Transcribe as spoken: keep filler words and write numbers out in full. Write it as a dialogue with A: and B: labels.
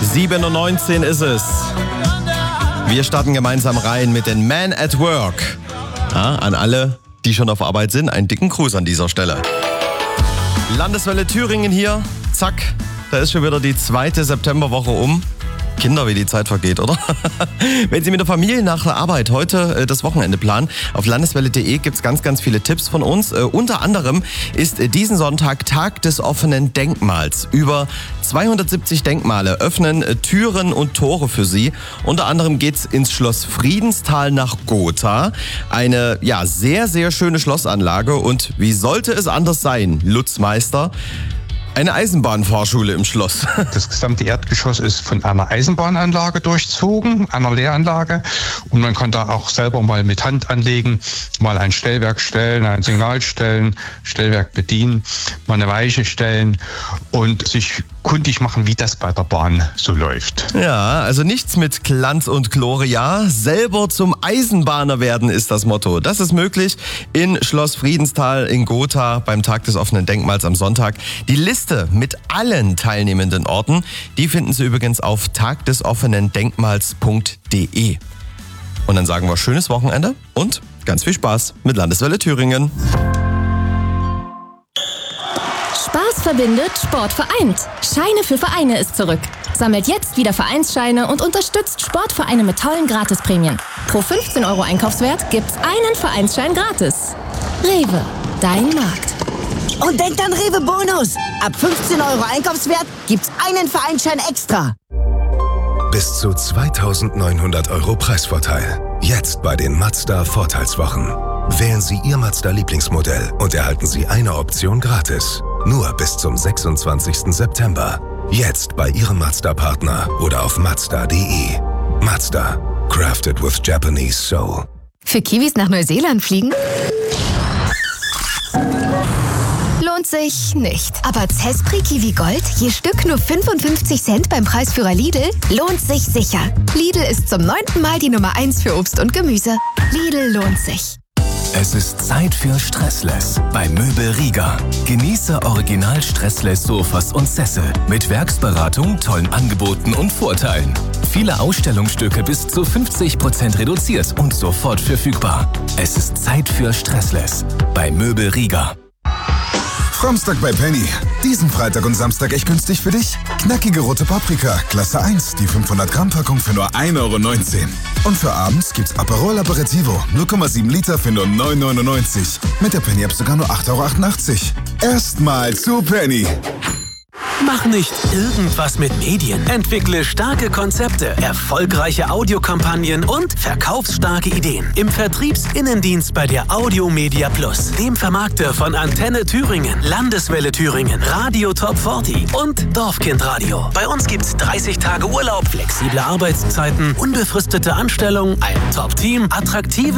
A: sieben Uhr neunzehn ist es. Wir starten gemeinsam rein mit den Men at Work. Ja, an alle, die schon auf Arbeit sind, einen dicken Gruß an dieser Stelle. Landeswelle Thüringen hier. Zack, da ist schon wieder die zweite Septemberwoche um. Kinder, wie die Zeit vergeht, oder? Wenn Sie mit der Familie nach der Arbeit heute äh, das Wochenende planen, auf landeswelle punkt de gibt's ganz, ganz viele Tipps von uns. Äh, unter anderem ist äh, diesen Sonntag Tag des offenen Denkmals. Über zweihundertsiebzig Denkmale öffnen äh, Türen und Tore für Sie. Unter anderem geht's ins Schloss Friedenstal nach Gotha. Eine ja sehr, sehr schöne Schlossanlage. Und wie sollte es anders sein, Lutz Meister? Eine Eisenbahnfahrschule im Schloss.
B: Das gesamte Erdgeschoss ist von einer Eisenbahnanlage durchzogen, einer Lehranlage. Und man kann da auch selber mal mit Hand anlegen, mal ein Stellwerk stellen, ein Signal stellen, Stellwerk bedienen, mal eine Weiche stellen und sich kundig machen, wie das bei der Bahn so läuft.
A: Ja, also nichts mit Glanz und Gloria. Selber zum Eisenbahner werden ist das Motto. Das ist möglich in Schloss Friedenstal in Gotha beim Tag des offenen Denkmals am Sonntag. Die Liste mit allen teilnehmenden Orten, die finden Sie übrigens auf tag des offenen denkmals punkt de. Und dann sagen wir schönes Wochenende und ganz viel Spaß mit Landeswelle Thüringen.
C: Spaß verbindet, Sport vereint. Scheine für Vereine ist zurück. Sammelt jetzt wieder Vereinsscheine und unterstützt Sportvereine mit tollen Gratisprämien. Pro fünfzehn Euro Einkaufswert gibt's einen Vereinsschein gratis. Rewe, dein Markt.
D: Und denkt an Rewe Bonus. Ab fünfzehn Euro Einkaufswert gibt's einen Vereinsschein extra.
E: Bis zu zweitausendneunhundert Euro Preisvorteil. Jetzt bei den Mazda Vorteilswochen. Wählen Sie Ihr Mazda-Lieblingsmodell und erhalten Sie eine Option gratis. Nur bis zum sechsundzwanzigsten September. Jetzt bei Ihrem Mazda-Partner oder auf mazda punkt de. Mazda. Crafted with Japanese Soul.
F: Für Kiwis nach Neuseeland fliegen? Lohnt sich nicht. Aber Zespri Kiwi Gold, je Stück nur fünfundfünfzig Cent beim Preisführer Lidl, lohnt sich sicher. Lidl ist zum neunten Mal die Nummer eins für Obst und Gemüse. Lidl lohnt sich.
G: Es ist Zeit für Stressless bei Möbel Rieger. Genieße original Stressless Sofas und Sessel mit Werksberatung, tollen Angeboten und Vorteilen. Viele Ausstellungsstücke bis zu fünfzig Prozent reduziert und sofort verfügbar. Es ist Zeit für Stressless bei Möbel Rieger.
H: Framstag bei Penny. Diesen Freitag und Samstag echt günstig für dich? Knackige rote Paprika, Klasse eins, die fünfhundert Gramm Packung für nur ein Euro neunzehn. Und für abends gibt's Aperol Aperitivo, null Komma sieben Liter für nur neun Euro neunundneunzig. Mit der Penny-App sogar nur acht Euro achtundachtzig. Erstmal zu Penny.
I: Mach nicht irgendwas mit Medien. Entwickle starke Konzepte, erfolgreiche Audiokampagnen und verkaufsstarke Ideen. Im Vertriebsinnendienst bei der Audiomedia Plus, dem Vermarkter von Antenne Thüringen, Landeswelle Thüringen, Radio Top vierzig und Dorfkindradio. Bei uns gibt's dreißig Tage Urlaub, flexible Arbeitszeiten, unbefristete Anstellung, ein Top-Team, attraktive